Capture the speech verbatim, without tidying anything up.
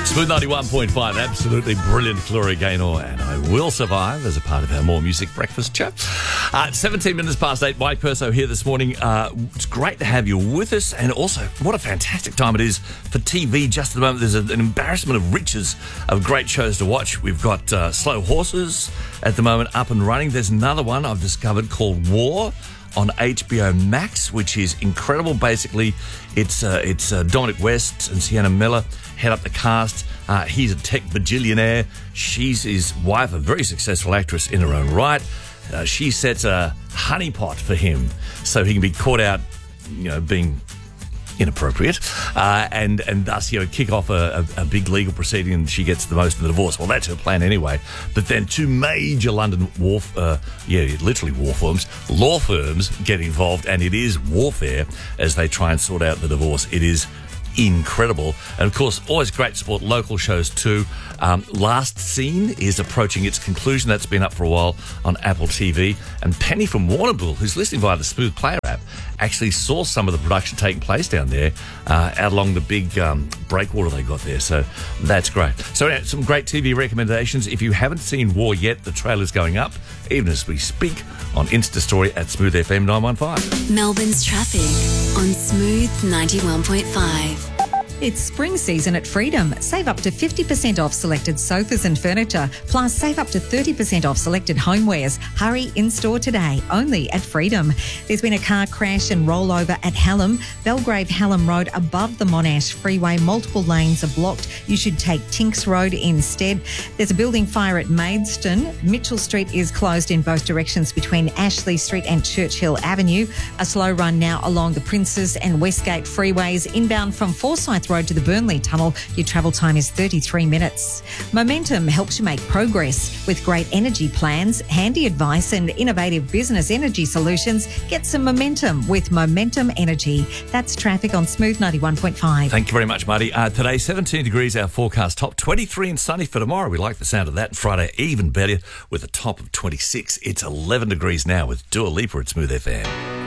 Smooth ninety-one point five, absolutely brilliant Gloria Gaynor, and I Will Survive as a part of our More Music Breakfast chat. Uh, seventeen minutes past eight, Mike Perso here this morning. Uh, it's great to have you with us, and also what a fantastic time it is for T V just at the moment. There's a, an embarrassment of riches of great shows to watch. We've got uh, Slow Horses at the moment up and running. There's another one I've discovered called War on H B O Max, which is incredible. Basically, it's uh, it's uh, Dominic West and Sienna Miller head up the cast. Uh, he's a tech bajillionaire. She's his wife, a very successful actress in her own right. Uh, she sets a honeypot for him so he can be caught out, you know, being inappropriate, uh, and and thus, you know, kick off a, a, a big legal proceeding, and she gets the most of the divorce. Well, that's her plan anyway. But then two major London war, uh, yeah, literally war firms, law firms get involved, and it is warfare as they try and sort out the divorce. It is incredible. And of course, always great to support local shows too. Um, Last Scene is approaching its conclusion. That's been up for a while on Apple T V. And Penny from Warrnambool, who's listening via the Smooth Player app, actually saw some of the production taking place down there uh, out along the big um, breakwater they got there. So that's great. So yeah, some great T V recommendations. If you haven't seen War yet, the trailer's going up, even as we speak, on Insta Story at Smooth F M nine one five. Melbourne's traffic on Smooth ninety-one point five. It's spring season at Freedom. Save up to fifty percent off selected sofas and furniture, plus save up to thirty percent off selected homewares. Hurry in-store today, only at Freedom. There's been a car crash and rollover at Hallam. Belgrave Hallam Road above the Monash Freeway. Multiple lanes are blocked. You should take Tinks Road instead. There's a building fire at Maidstone. Mitchell Street is closed in both directions between Ashley Street and Churchill Avenue. A slow run now along the Princes and Westgate freeways. Inbound from Forsyth Road to the Burnley Tunnel, your travel time is thirty-three minutes. Momentum helps you make progress with great energy plans, handy advice and innovative business energy solutions. Get some momentum with Momentum Energy. That's traffic on Smooth ninety-one point five. Thank you very much, Marty. Uh, today, seventeen degrees, our forecast top, twenty-three and sunny for tomorrow. We like the sound of that. Friday, even better with a top of twenty-six. It's eleven degrees now with Dua Lipa at Smooth F M.